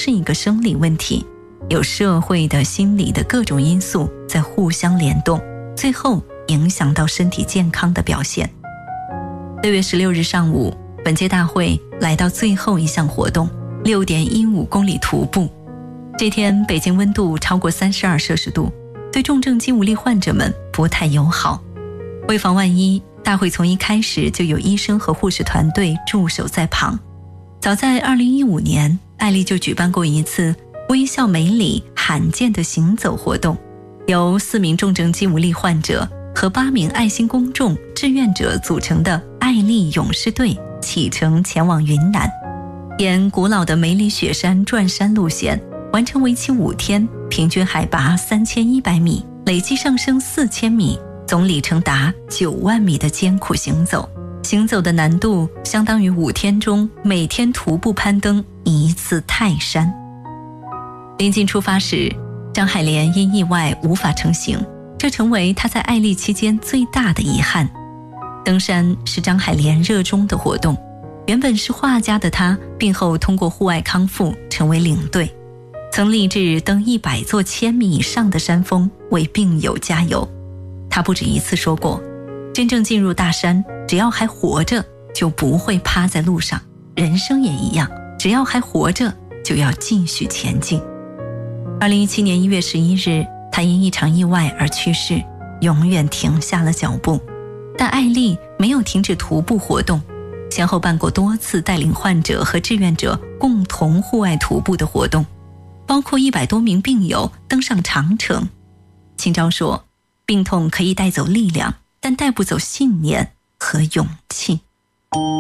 是一个生理问题，有社会的、心理的各种因素在互相联动，最后影响到身体健康的表现。6月16日上午，本届大会来到最后一项活动 6.15 公里徒步。这天北京温度超过32摄氏度，对重症肌无力患者们不太友好。为防万一，大会从一开始就有医生和护士团队驻守在旁。早在2015年，艾丽就举办过一次微笑美里罕见的行走活动，由4名重症肌无力患者和8名爱心公众志愿者组成的艾丽勇士队启程前往云南，沿古老的梅里雪山转山路线，完成为期5天，平均海拔3100米，累计上升4000米，总里程达9万米的艰苦行走。行走的难度相当于5天中每天徒步攀登1次泰山。临近出发时，张海莲因意外无法成行，这成为他在艾丽期间最大的遗憾。登山是张海莲热衷的活动，原本是画家的他，病后通过户外康复成为领队，曾立志登100座1000米以上的山峰为病友加油。他不止一次说过，真正进入大山，只要还活着就不会趴在路上，人生也一样，只要还活着就要继续前进。2017年1月11日，他因一场意外而去世，永远停下了脚步。但艾丽没有停止徒步活动，先后办过多次带领患者和志愿者共同户外徒步的活动，包括100多名病友登上长城。清照说，病痛可以带走力量，但带不走信念和勇气。